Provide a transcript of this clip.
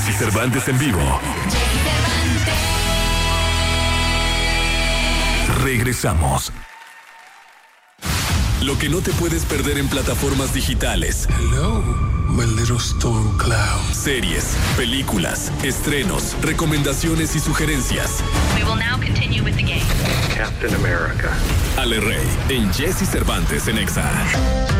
Jesse Cervantes en vivo. Regresamos. Lo que no te puedes perder en plataformas digitales. Hello, my little storm cloud. Series, películas, estrenos, recomendaciones y sugerencias. We will now continue with the game. Captain America. Ale Rey en Jesse Cervantes en Exa.